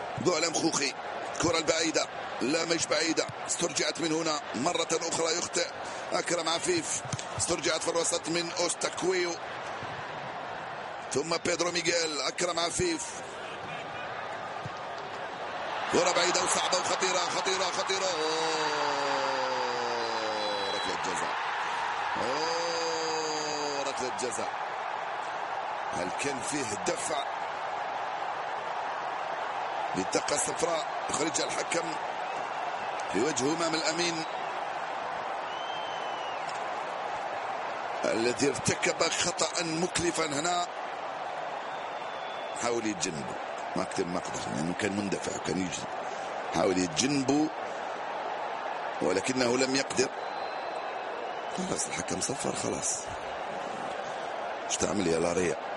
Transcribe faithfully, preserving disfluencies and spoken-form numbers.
ظعلم خوخي، كرة البعيدة، لا مش بعيدة، استرجعت من هنا مرة أخرى، يخطئ أكرم عفيف، استرجعت في الوسط من أوستاكويو، ثم بيدرو ميغيل. أكرم عفيف، كرة بعيدة وصعبة وخطيرة خطيرة خطيرة. أوه، ركلة جزاء. أوه، ركلة جزاء. هل كان فيه دفع بالدقة الصفراء؟ يخرجها الحكم في وجه همام الأمين الذي ارتكب خطأ مكلفا هنا. حاول يتجنبه، ما اكتب ما اقدر لانه يعني كان مندفع وكان يجري، حاول يتجنبه ولكنه لم يقدر. خلاص الحكم صفر، خلاص ايش تعمل يا لاريا؟